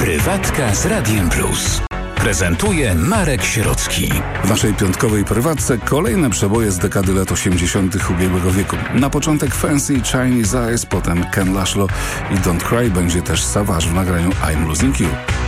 Prywatka z Radiem Plus. Prezentuje Marek Sierocki. W naszej piątkowej prywatce kolejne przeboje z dekady lat 80. ubiegłego wieku. Na początek Fancy Chinese Eyes, potem Ken Laszlo i Don't Cry, będzie też Savage w nagraniu I'm Losing You.